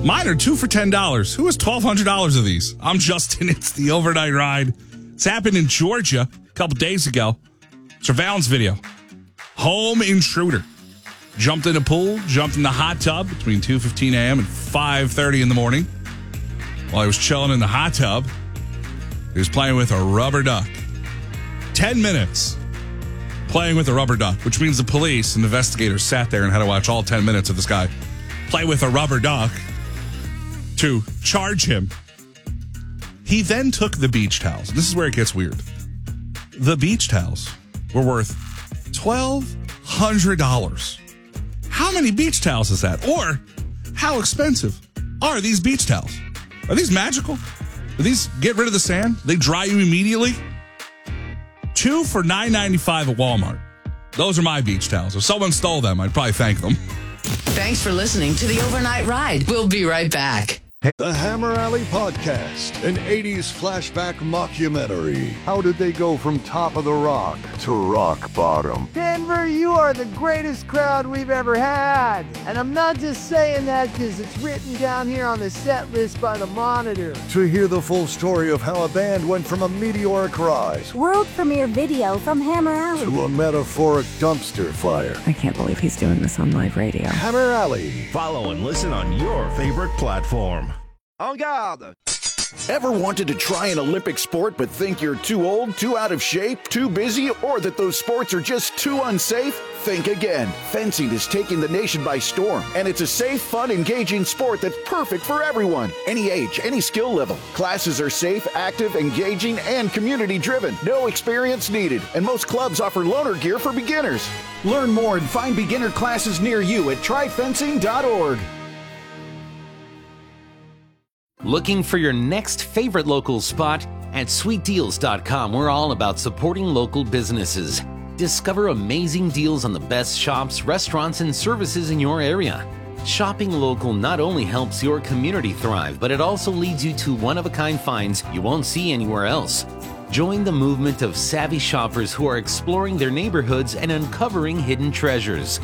Mine are 2 for $10. Who has $1,200 of these? I'm Justin. It's the overnight ride. It's happened in Georgia a couple days ago. Surveillance video. Home intruder. Jumped in a pool, jumped in the hot tub between 2:15 a.m. and 5:30 in the morning. While he was chilling in the hot tub, he was playing with a rubber duck. 10 minutes playing with a rubber duck, which means the police and investigators sat there and had to watch all 10 minutes of this guy play with a rubber duck to charge him. He then took the beach towels. This is where it gets weird. The beach towels were worth $1,200. How many beach towels is that? Or how expensive are these beach towels? Are these magical? Do these get rid of the sand? They dry you immediately? 2 for $9.95 at Walmart. Those are my beach towels. If someone stole them, I'd probably thank them. Thanks for listening to the Overnight Ride. We'll be right back. The Hammer Alley Podcast, an 80s flashback mockumentary. How did they go from top of the rock to rock bottom? Denver, you are the greatest crowd we've ever had. And I'm not just saying that because it's written down here on the set list by the Monitor. To hear the full story of how a band went from a meteoric rise World premiere video from Hammer Alley to a metaphoric dumpster fire. I can't believe he's doing this on live radio. Hammer Alley. Follow and listen on your favorite platform. En garde! Ever wanted to try an Olympic sport but think you're too old, too out of shape, too busy, or that those sports are just too unsafe? Think again. Fencing is taking the nation by storm, and it's a safe, fun, engaging sport that's perfect for everyone. Any age, any skill level. Classes are safe, active, engaging, and community-driven. No experience needed, and most clubs offer loaner gear for beginners. Learn more and find beginner classes near you at tryfencing.org. Looking for your next favorite local spot? At sweetdeals.com, we're all about supporting local businesses. Discover amazing deals on the best shops, restaurants, and services in your area. Shopping local not only helps your community thrive, but it also leads you to one-of-a-kind finds you won't see anywhere else. Join the movement of savvy shoppers who are exploring their neighborhoods and uncovering hidden treasures.